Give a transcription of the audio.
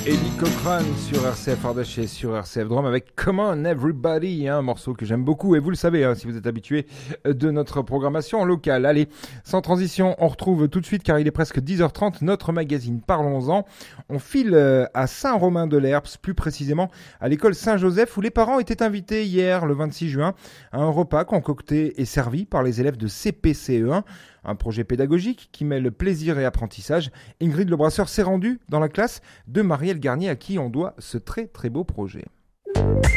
Eddie Cochran sur RCF Ardèche et sur RCF Drôme avec Come On Everybody, un morceau que j'aime beaucoup et vous le savez si vous êtes habitué de notre programmation locale. Allez, sans transition, on retrouve tout de suite car il est presque 10h30 notre magazine Parlons-en. On file à Saint-Romain-de-l'Herps, plus précisément à l'école Saint-Joseph où les parents étaient invités hier le 26 juin à un repas concocté et servi par les élèves de CPCE1. Un projet pédagogique qui mêle plaisir et apprentissage. Ingrid Lebrasseur s'est rendue dans la classe de Marielle Garnier à qui on doit ce très très beau projet.